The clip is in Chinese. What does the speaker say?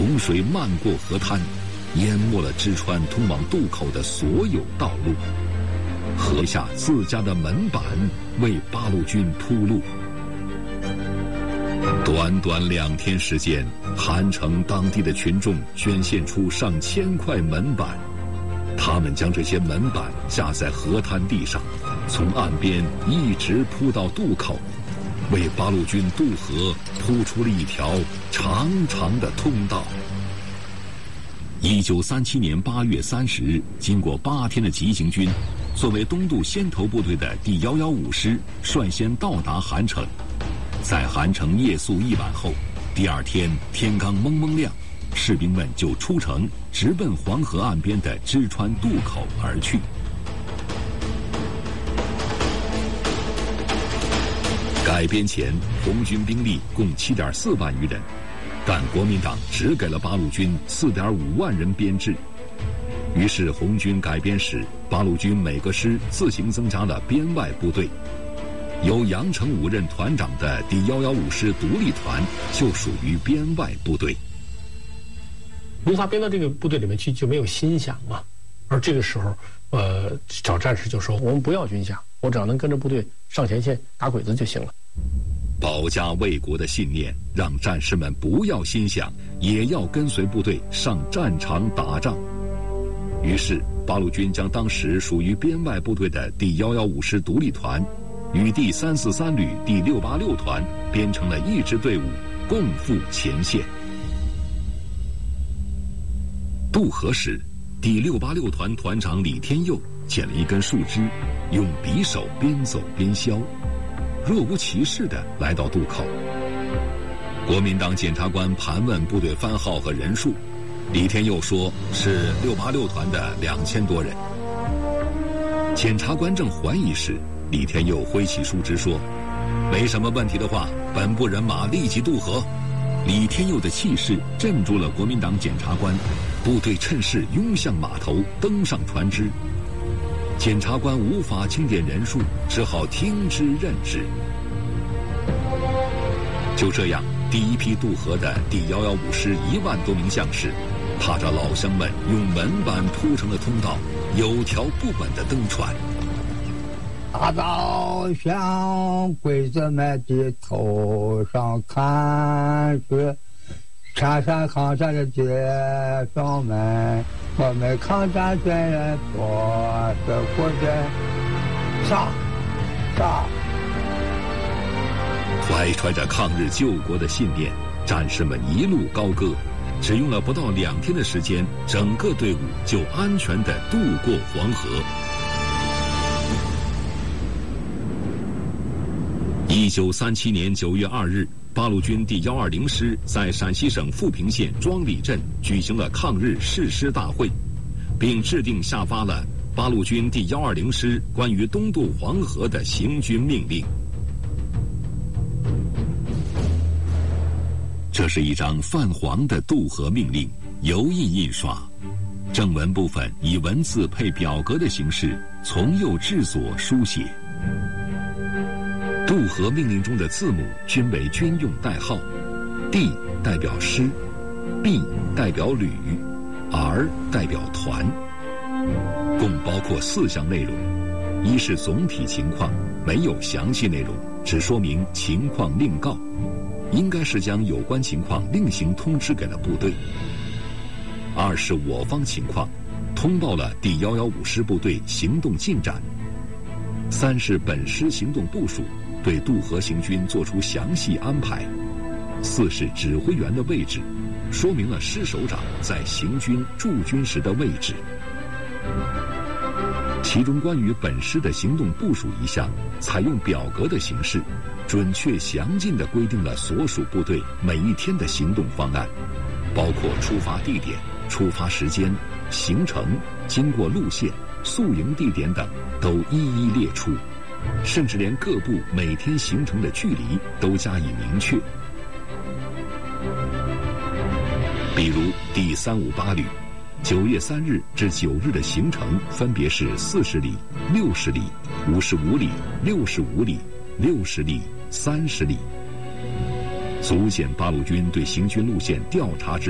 洪水漫过河滩，淹没了支川通往渡口的所有道路。河下自家的门板为八路军铺路。短短2天时间，韩城当地的群众捐献出上千块门板，他们将这些门板架在河滩地上，从岸边一直铺到渡口，为八路军渡河铺出了一条长长的通道。1937年8月30日，经过8天的急行军，作为东渡先头部队的第115师率先到达韩城。在韩城夜宿一晚后，第2天天刚蒙蒙亮，士兵们就出城，直奔黄河岸边的支川渡口而去。改编前，红军兵力共7.4万余人，但国民党只给了八路军4.5万人编制。于是红军改编时，八路军每个师自行增加了编外部队。由杨成武任团长的第115师独立团就属于编外部队。 如何编到这个部队里面去就没有心饷嘛？而这个时候，找战士就说：“我们不要军饷，我只要能跟着部队上前线打鬼子就行了。” 保家卫国的信念让战士们不要心饷，也要跟随部队上战场打仗。于是，八路军将当时属于编外部队的第115师独立团与第343旅第686团编成了一支队伍，共赴前线。渡河时，第686团团长李天佑捡了一根树枝，用匕首边走边削，若无其事地来到渡口。国民党检察官盘问部队番号和人数，李天佑说是686团的2000多人。检察官正怀疑时，李天佑挥起树枝说：“没什么问题的话，本部人马立即渡河。”李天佑的气势镇住了国民党检察官，部队趁势拥向码头，登上船只。检察官无法清点人数，只好听之任之。就这样，第一批渡河的第115师1万多名将士，踏着老乡们用门板铺成的通道，有条不紊地登船。 大早向鬼子们的头上看去，山山抗战的解放们，我们抗战军人多是国人，杀！ 怀揣着抗日救国的信念，战士们一路高歌，只用了不到2天的时间，整个队伍就安全地渡过黄河。1937年9月2日，八路军第120师在陕西省富平县庄里镇举行了抗日誓师大会，并制定下发了八路军第120师关于东渡黄河的行军命令。这是一张泛黄的渡河命令，油印印刷，正文部分以文字配表格的形式从右至左书写。渡河命令中的字母均为军用代号 ，D 代表师 ，B 代表旅 ，R 代表团，共包括4项内容：一是总体情况，没有详细内容，只说明情况另告，应该是将有关情况另行通知给了部队；二是我方情况，通报了第115师部队行动进展；三是本师行动部署。对渡河行军作出详细安排。4是指挥员的位置，说明了师首长在行军驻军时的位置。其中关于本师的行动部署一项，采用表格的形式，准确详尽地规定了所属部队每一天的行动方案，包括出发地点、出发时间、行程、经过路线、宿营地点等都一一列出。甚至连各部每天行程的距离都加以明确。比如第358旅9月3日至9日的行程分别是40里、60里、55里、65里、60里、30里，足见八路军对行军路线调查之